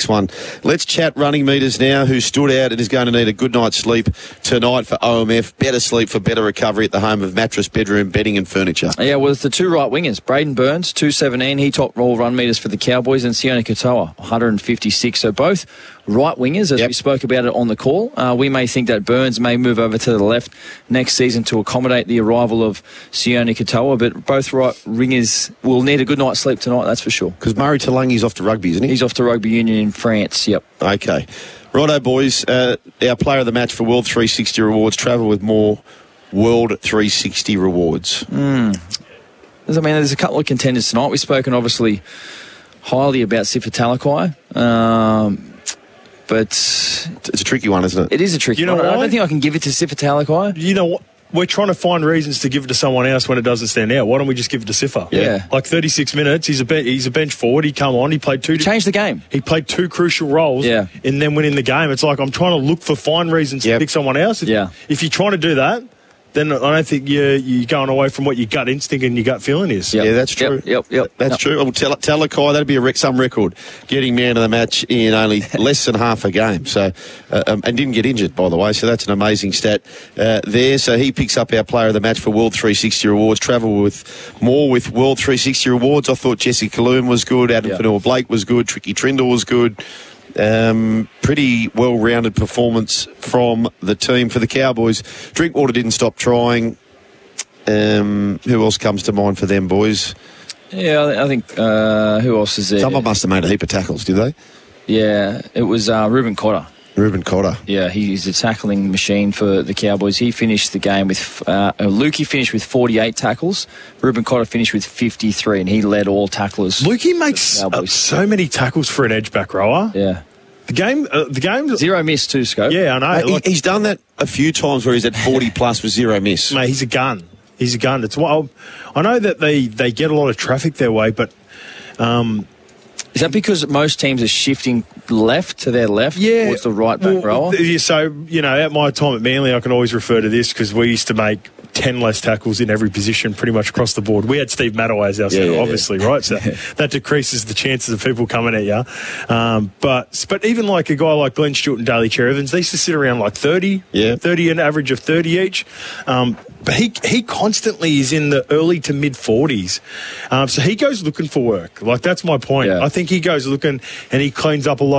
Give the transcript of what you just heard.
one. Let's chat running meters now, who stood out and is going to need a good night's sleep tonight for OMF. Better sleep for better recovery at the home of mattress, bedroom, bedding and furniture. Yeah, well, it's the two right wingers. Braden Burns, 217. He topped all run meters for the Cowboys. And Sione Katoa, 156. So both right wingers, as we spoke about it on the call. We may think that Burns may move over to the left next season to accommodate the arrival of Sione Katoa, but both right wingers will need a good night's sleep tonight, that's for sure. Because Murray Talangi's off to rugby, isn't he? He's off to rugby union in France, yep. Okay. Righto, boys. Our player of the match for World 360 rewards, travel with more World 360 rewards. There's a couple of contenders tonight. We've spoken, obviously, highly about Sifa Talakai. But it's a tricky one, isn't it? It is a tricky one. I don't think I can give it to Sifa Talakai. You know what? We're trying to find reasons to give it to someone else when it doesn't stand out. Why don't we just give it to Sifa? Yeah. Like 36 minutes, he's a bench forward. He come on, he played two... Changed the game. He played two crucial roles and then winning the game. It's like I'm trying to look for fine reasons to pick someone else. If you're trying to do that, then I don't think you're going away from what your gut instinct and your gut feeling is. Yeah, that's true. Yep. That's true. Well, Talakai, that'd be some record, getting man of the match in only less than half a game. So, and didn't get injured, by the way. So that's an amazing stat there. So he picks up our player of the match for World 360 rewards. Travel with more with World 360 rewards. I thought Jesse Kaloum was good. Adam Fanua-Blake was good. Tricky Trindle was good. Pretty well-rounded performance from the team for the Cowboys. Drinkwater didn't stop trying. Who else comes to mind for them, boys? Yeah, I think who else is there? Someone must have made a heap of tackles, did they? Yeah, it was Ruben Cotter. Ruben Cotter. Yeah, he's a tackling machine for the Cowboys. He finished the game with... Lukey finished with 48 tackles. Ruben Cotter finished with 53, and he led all tacklers. Lukey makes so many tackles for an edge-back rower. Yeah. The game... Zero miss too, Scope. Yeah, I know. He's done that a few times where he's at 40-plus with zero miss. Mate, he's a gun. He's a gun. That's why I know that they get a lot of traffic their way, but... Is that because most teams are shifting left to their left towards the right back rower? So, at my time at Manly, I can always refer to this because we used to make 10 less tackles in every position pretty much across the board. We had Steve Mattaway as our centre, obviously, right? So that decreases the chances of people coming at you. But even like a guy like Glenn Stewart and Daly Cherry Evans, they used to sit around like 30, 30, an average of 30 each. But he constantly is in the early to mid 40s. So he goes looking for work. Like, that's my point. I think he goes looking and he cleans up a lot